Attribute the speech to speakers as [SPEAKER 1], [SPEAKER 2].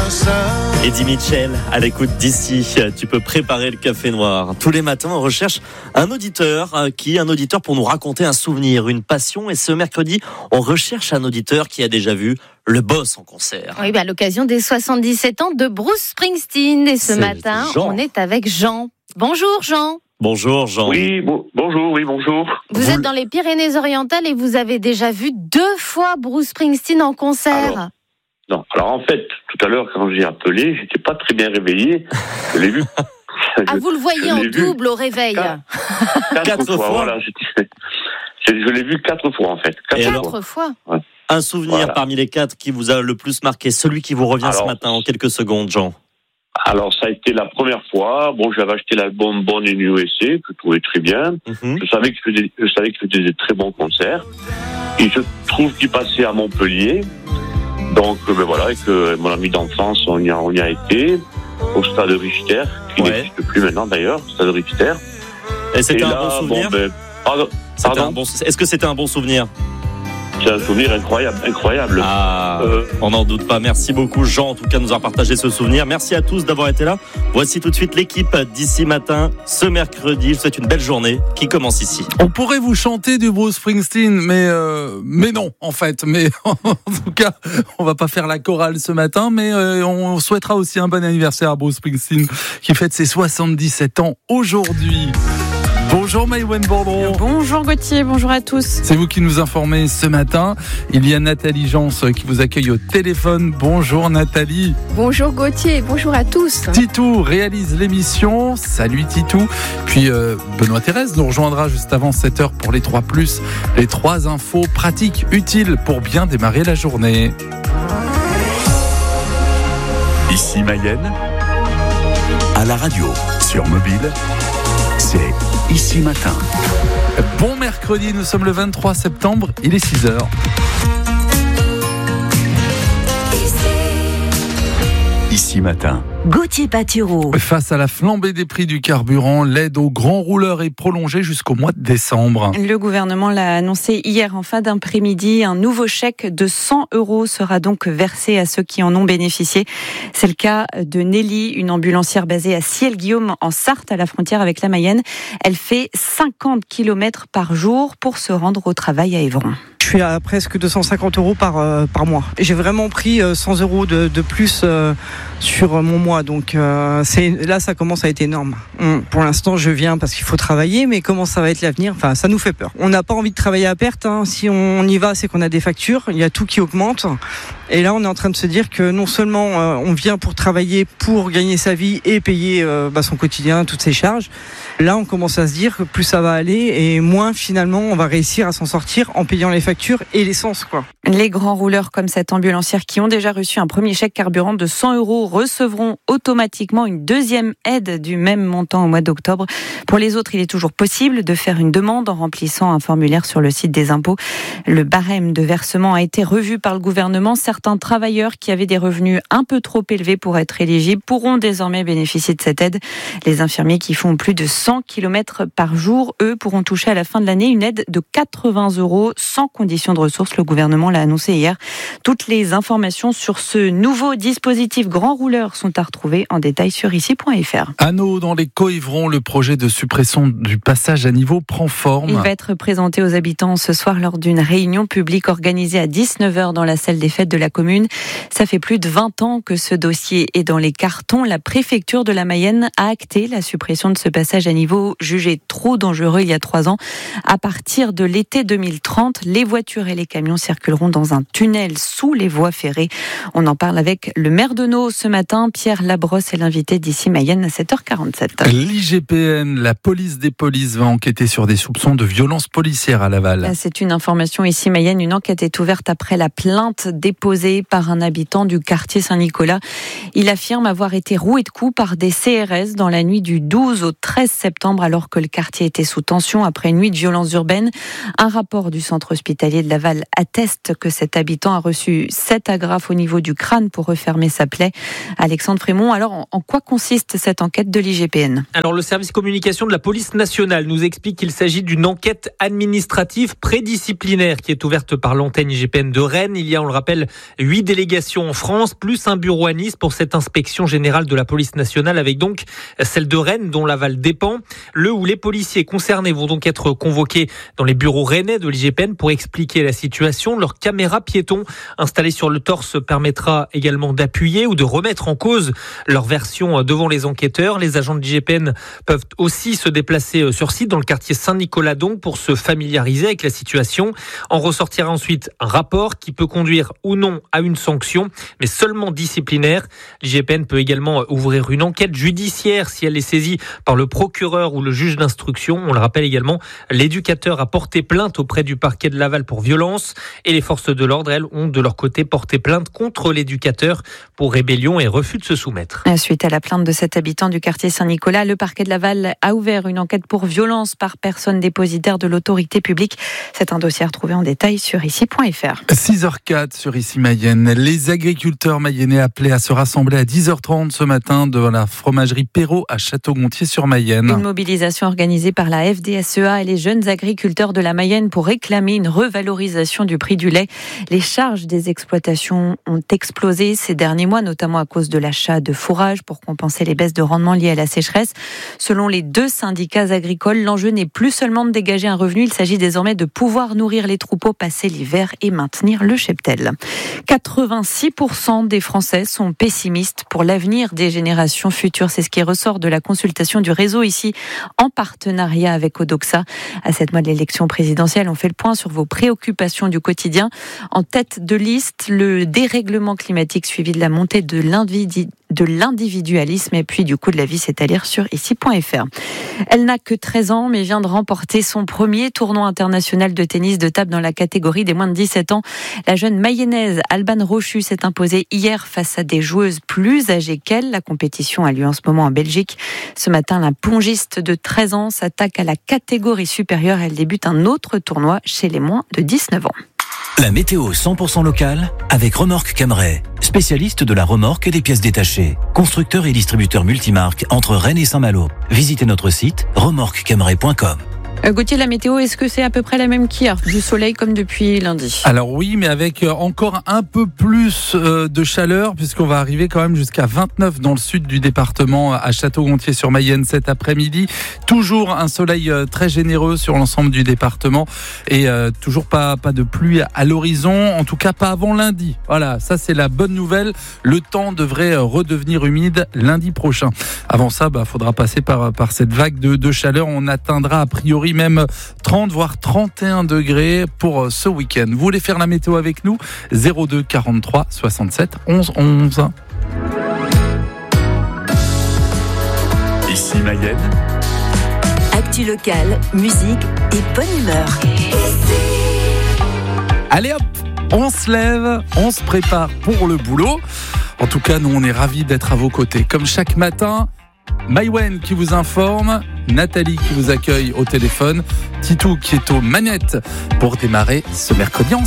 [SPEAKER 1] Eddie Mitchell, à l'écoute d'ici, tu peux préparer le café noir. Tous les matins, on recherche un auditeur pour nous raconter un souvenir, une passion. Et ce mercredi, on recherche un auditeur qui a déjà vu le boss en concert.
[SPEAKER 2] Oui, à l'occasion des 77 ans de Bruce Springsteen. Et ce matin,
[SPEAKER 1] Jean.
[SPEAKER 2] on est avec Jean. Bonjour Jean.
[SPEAKER 1] Bonjour Jean.
[SPEAKER 3] Oui, bonjour.
[SPEAKER 2] Vous êtes dans les Pyrénées-Orientales et vous avez déjà vu 2 fois Bruce Springsteen en concert.
[SPEAKER 3] Alors en fait, tout à l'heure, quand j'ai appelé, j'étais pas très bien réveillé. Je l'ai vu.
[SPEAKER 2] Vous le voyez en double au réveil.
[SPEAKER 3] 4 fois. Voilà, je l'ai vu 4 fois en fait.
[SPEAKER 2] 4 fois.
[SPEAKER 3] Ouais.
[SPEAKER 1] Un souvenir parmi les 4 qui vous a le plus marqué, celui qui vous revient ce matin en quelques secondes, Jean.
[SPEAKER 3] Alors ça a été la première fois. Bon, j'avais acheté l'album Born in USA, que je trouvais très bien. Je savais qu'il faisait des très bons concerts. Et je trouve qu'il passait à Montpellier. Donc voilà, avec mon ami d'enfance, on y a été au stade Richter, qui n'existe plus maintenant d'ailleurs, stade Richter.
[SPEAKER 1] Et c'était un bon souvenir. Est-ce que c'était un bon souvenir?
[SPEAKER 3] C'est un souvenir incroyable.
[SPEAKER 1] On n'en doute pas. Merci beaucoup Jean, en tout cas, de nous avoir partagé ce souvenir. Merci à tous d'avoir été là. Voici tout de suite l'équipe d'ici matin, ce mercredi. Je vous souhaite une belle journée qui commence ici.
[SPEAKER 4] On pourrait vous chanter du Bruce Springsteen, mais non, en fait. Mais en tout cas, on va pas faire la chorale ce matin, mais on souhaitera aussi un bon anniversaire à Bruce Springsteen, qui fête ses 77 ans aujourd'hui. Bonjour Maïwen Bourdon.
[SPEAKER 5] Bonjour Gauthier, bonjour à tous.
[SPEAKER 4] C'est vous qui nous informez ce matin. Il y a Nathalie Jans qui vous accueille au téléphone. Bonjour Nathalie.
[SPEAKER 5] Bonjour Gauthier, bonjour à tous.
[SPEAKER 4] Titou réalise l'émission. Salut Titou. Puis Benoît Thérèse nous rejoindra juste avant 7h pour les 3+, les 3 infos pratiques utiles pour bien démarrer la journée.
[SPEAKER 6] Ici Mayenne, à la radio, sur mobile, c'est Ici Matin.
[SPEAKER 4] Bon mercredi, nous sommes le 23 septembre, il est 6h.
[SPEAKER 6] Ici Matin.
[SPEAKER 7] Gauthier Patureau.
[SPEAKER 4] Face à la flambée des prix du carburant, l'aide aux grands rouleurs est prolongée jusqu'au mois de décembre.
[SPEAKER 5] Le gouvernement l'a annoncé hier en fin d'après-midi. Un nouveau chèque de 100 € sera donc versé à ceux qui en ont bénéficié. C'est le cas de Nelly, une ambulancière basée à Ciel-Guillaume en Sarthe, à la frontière avec la Mayenne. Elle fait 50 km par jour pour se rendre au travail à Évron.
[SPEAKER 8] Je suis à presque 250 € par mois. J'ai vraiment pris 100 € de plus sur mon mois. Donc là, ça commence à être énorme. Pour l'instant, je viens parce qu'il faut travailler, mais comment ça va être l'avenir ? Enfin, ça nous fait peur. On n'a pas envie de travailler à perte. Si on y va, c'est qu'on a des factures. Il y a tout qui augmente. Et là, on est en train de se dire que non seulement on vient pour travailler, pour gagner sa vie et payer son quotidien, toutes ses charges. Là, on commence à se dire que plus ça va aller et moins finalement on va réussir à s'en sortir en payant les factures et l'essence, quoi.
[SPEAKER 5] Les grands rouleurs comme cette ambulancière qui ont déjà reçu un premier chèque carburant de 100 € recevront automatiquement une deuxième aide du même montant au mois d'octobre. Pour les autres, il est toujours possible de faire une demande en remplissant un formulaire sur le site des impôts. Le barème de versement a été revu par le gouvernement. Certains travailleurs qui avaient des revenus un peu trop élevés pour être éligibles pourront désormais bénéficier de cette aide. Les infirmiers qui font plus de 100 km par jour, eux, pourront toucher à la fin de l'année une aide de 80 € sans condition de ressources. Le gouvernement l'a annoncé hier. Toutes les informations sur ce nouveau dispositif grand rouleur sont à retrouver en détail sur ici.fr.
[SPEAKER 4] À Nau, dans les Coëvrons, le projet de suppression du passage à niveau prend forme.
[SPEAKER 5] Il va être présenté aux habitants ce soir lors d'une réunion publique organisée à 19h dans la salle des fêtes de la commune. Ça fait plus de 20 ans que ce dossier est dans les cartons. La préfecture de la Mayenne a acté la suppression de ce passage à niveau jugé trop dangereux il y a 3 ans. À partir de l'été 2030, les voitures et les camions circuleront dans un tunnel sous les voies ferrées. On en parle avec le maire de Nau ce matin. Pierre Labrosse est l'invité d'ici Mayenne à 7h47.
[SPEAKER 4] L'IGPN, la police des polices, va enquêter sur des soupçons de violences policières à Laval.
[SPEAKER 5] C'est une information ici Mayenne. Une enquête est ouverte après la plainte déposée par un habitant du quartier Saint-Nicolas. Il affirme avoir été roué de coups par des CRS dans la nuit du 12 au 13 septembre alors que le quartier était sous tension après une nuit de violences urbaines. Un rapport du centre hospitalier de Laval atteste que cet habitant a reçu 7 agrafes au niveau du crâne pour refermer sa plaie. Alexandre Frémont, alors en quoi consiste cette enquête de l'IGPN ?
[SPEAKER 7] Alors le service communication de la police nationale nous explique qu'il s'agit d'une enquête administrative prédisciplinaire qui est ouverte par l'antenne IGPN de Rennes. Il y a, on le rappelle, 8 délégations en France, plus un bureau à Nice pour cette inspection générale de la police nationale, avec donc celle de Rennes dont l'aval dépend. Le ou les policiers concernés vont donc être convoqués dans les bureaux rennais de l'IGPN pour expliquer la situation. Leur caméra piéton installée sur le torse permettra également d'appuyer ou de remettre en cause leur version devant les enquêteurs. Les agents de l'IGPN peuvent aussi se déplacer sur site dans le quartier Saint-Nicolas donc pour se familiariser avec la situation. En ressortira ensuite un rapport qui peut conduire ou non à une sanction, mais seulement disciplinaire. L'IGPN peut également ouvrir une enquête judiciaire si elle est saisie par le procureur ou le juge d'instruction. On le rappelle également, l'éducateur a porté plainte auprès du parquet de Laval pour violence et les forces de l'ordre, elles, ont de leur côté porté plainte contre l'éducateur pour rébellion et refus de se soumettre.
[SPEAKER 5] Suite à la plainte de cet habitant du quartier Saint-Nicolas, le parquet de Laval a ouvert une enquête pour violence par personne dépositaire de l'autorité publique. C'est un dossier à retrouver en détail sur ici.fr.
[SPEAKER 4] 6h04 sur Ici Mayenne. Les agriculteurs mayennais appelés à se rassembler à 10h30 ce matin devant la fromagerie Perrault à Château-Gontier-sur-Mayenne.
[SPEAKER 5] Une mobilisation organisée par la FDSEA et les jeunes agriculteurs de la Mayenne pour réclamer une revalorisation du prix du lait. Les charges des exploitations ont explosé ces derniers mois, notamment à cause de l'achat de fourrage pour compenser les baisses de rendement liées à la sécheresse. Selon les 2 syndicats agricoles, l'enjeu n'est plus seulement de dégager un revenu, il s'agit désormais de pouvoir nourrir les troupeaux, passer l'hiver et maintenir le cheptel. 86% des Français sont pessimistes pour l'avenir des générations futures. C'est ce qui ressort de la consultation du réseau ici en partenariat avec Odoxa. À 7 mois de l'élection présidentielle, on fait le point sur vos préoccupations du quotidien. En tête de liste, le dérèglement climatique suivi de la montée de l'individualisme et puis du coût de la vie, c'est à lire sur ici.fr. Elle n'a que 13 ans mais vient de remporter son premier tournoi international de tennis de table dans la catégorie des moins de 17 ans. La jeune mayonnaise Alban Rochu s'est imposée hier face à des joueuses plus âgées qu'elle. La compétition a lieu en ce moment en Belgique. Ce matin, la plongiste de 13 ans s'attaque à la catégorie supérieure. Elle débute un autre tournoi chez les moins de 19 ans.
[SPEAKER 9] La météo 100% locale avec Remorque Camray, spécialiste de la remorque et des pièces détachées. Constructeur et distributeur multimarque entre Rennes et Saint-Malo. Visitez notre site remorquecamray.com.
[SPEAKER 5] Gauthier, la météo, est-ce que c'est à peu près la même qu'hier ? Du soleil comme depuis lundi ?
[SPEAKER 4] Alors oui, mais avec encore un peu plus de chaleur, puisqu'on va arriver quand même jusqu'à 29 dans le sud du département, à Château-Gontier-sur-Mayenne cet après-midi. Toujours un soleil très généreux sur l'ensemble du département et toujours pas de pluie à l'horizon, en tout cas pas avant lundi. Voilà, ça c'est la bonne nouvelle. Le temps devrait redevenir humide lundi prochain. Avant ça, faudra passer par cette vague de chaleur. On atteindra a priori même 30 voire 31 degrés pour ce week-end. Vous voulez faire la météo avec nous ? 02 43 67 11 11.
[SPEAKER 6] Ici Mayenne.
[SPEAKER 10] Actu locale, musique et bonne humeur.
[SPEAKER 4] Allez hop, on se lève, on se prépare pour le boulot. En tout cas, nous on est ravis d'être à vos côtés. Comme chaque matin, Maïwen qui vous informe, Nathalie qui vous accueille au téléphone, Titou qui est aux manettes pour démarrer ce mercredi ensemble.